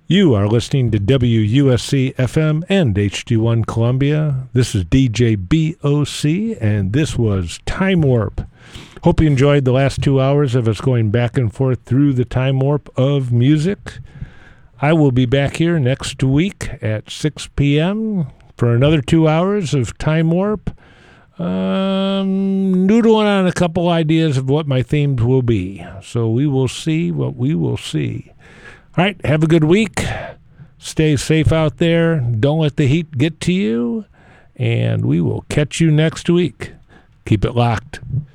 You are listening to WUSC FM and HD1 Columbia. This is DJ BOC, and this was Time Warp. Hope you enjoyed the last 2 hours of us going back and forth through the time warp of music. I will be back here next week at 6 p.m. for another 2 hours of Time Warp. Noodling on a couple ideas of what my themes will be. So we will see what we will see. All right, have a good week. Stay safe out there. Don't let the heat get to you. And we will catch you next week. Keep it locked.